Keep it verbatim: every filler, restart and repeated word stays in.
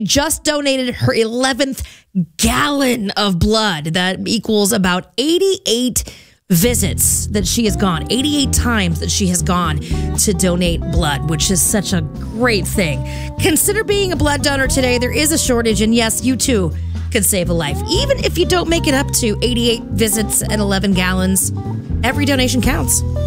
just donated her eleventh gallon of blood. That equals about eighty-eight visits that she has gone, eighty-eight times that she has gone to donate blood, which is such a great thing. Consider being a blood donor today. There is a shortage, and yes, you too could save a life. Even if you don't make it up to eighty-eight visits and eleven gallons, every donation counts.